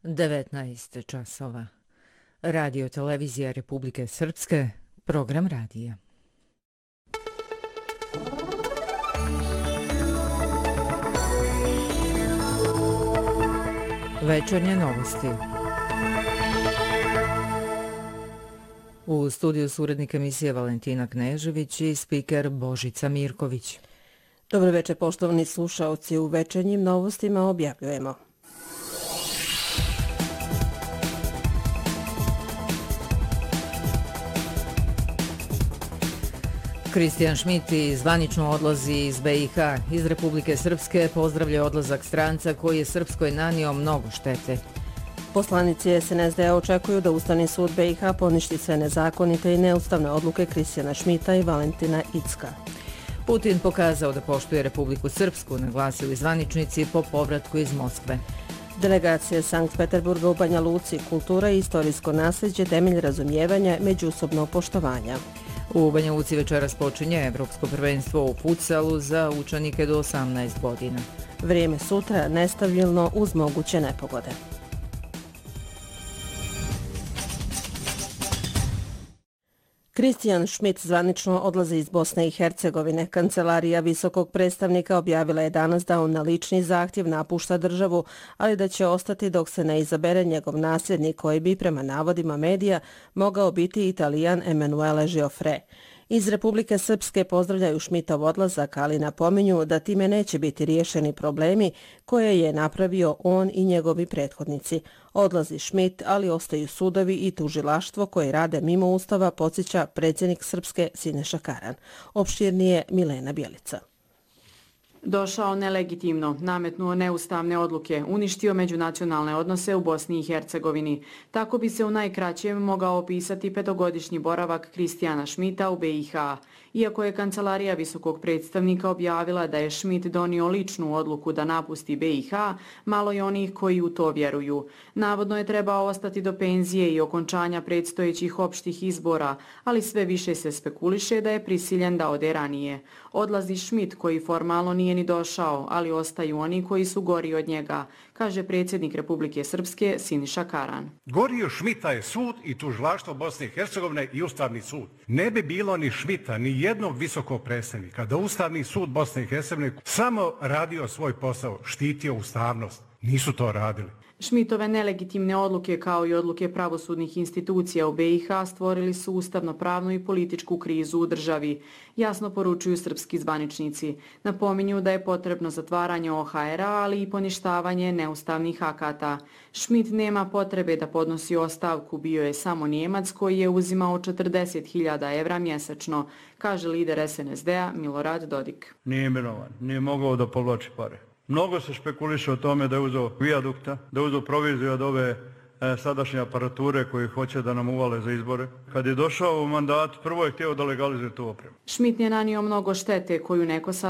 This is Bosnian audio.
19 časova. Radio televizija Republike Srpske, program radija. Večernje novosti. U studiju su urednik emisije Valentina Knežević i spiker Božica Mirković. Dobro večer, poštovani slušaoci. U večernjim novostima objavljujemo. Kristijan Šmit zvanično odlazi iz BiH. Iz Republike Srpske pozdravlja odlazak stranca koji je Srpskoj nanio mnogo štete. Poslanici SNSD očekuju da Ustavni sud BiH poništi sve nezakonite i neustavne odluke Kristijana Šmita i Valentina Icka. Putin pokazao da poštuje Republiku Srpsku, naglasili zvaničnici po povratku iz Moskve. Delegacija Sankt Peterburga u Banja Luci, kultura i istorijsko nasljeđe temelj razumijevanja međusobnog poštovanja. U Banja Luci večeras počinje Evropsko prvenstvo u futsalu za učenike do 18 godina. Vrijeme sutra nestabilno uz moguće nepogode. Kristijan Šmit zvanično odlazi iz Bosne i Hercegovine. Kancelarija visokog predstavnika objavila je danas da on na lični zahtjev napušta državu, ali da će ostati dok se ne izabere njegov nasljednik koji bi, prema navodima medija, mogao biti Italijan Emanuele Giuffre. Iz Republike Srpske pozdravljaju Šmitov odlazak, ali napominju da time neće biti riješeni problemi koje je napravio on i njegovi prethodnici. Odlazi Šmit, ali ostaju sudovi i tužilaštvo koje rade mimo Ustava, podsjeća predsjednik Srpske Siniša Karan. Opširnije Milena Bjelica. Došao nelegitimno, nametnuo neustavne odluke, uništio međunacionalne odnose u Bosni i Hercegovini. Tako bi se u najkraćem mogao opisati petogodišnji boravak Kristijana Šmita u BiH. Iako je Kancelarija visokog predstavnika objavila da je Šmit donio ličnu odluku da napusti BiH, malo je onih koji u to vjeruju. Navodno je trebao ostati do penzije i okončanja predstojećih opštih izbora, ali sve više se spekuliše da je prisiljen da ode ranije. Odlazi Šmit koji formalno nije ni došao, ali ostaju oni koji su gori od njega, kaže predsjednik Republike Srpske Siniša Karan. Gori od Šmita je sud i tužilaštvo Bosne i Hercegovine i Ustavni sud. Ne bi bilo ni Šmita, ni jednog visokog predstavnika da Ustavni sud Bosne i Hercegovine samo radio svoj posao, štitio ustavnost. Nisu to radili. Šmitove nelegitimne odluke kao i odluke pravosudnih institucija u BiH stvorili su ustavno-pravnu i političku krizu u državi, jasno poručuju srpski zvaničnici. Napominju da je potrebno zatvaranje OHR-a, ali i poništavanje neustavnih akata. Šmit nema potrebe da podnosi ostavku, bio je samo Njemac koji je uzimao 40.000 evra mjesečno, kaže lider SNSD-a Milorad Dodik. Nije imenovan, nije mogao da povlači pare. Mnogo se špekuliše o tome da je uzeo vijadukta, da je uzeo proviziju od ove sadašnje aparature koje hoće da nam uvale za izbore. Kad je došao u mandat, prvo je htio da legalizuje tu opremu. Šmit je nanio mnogo štete koju neko sad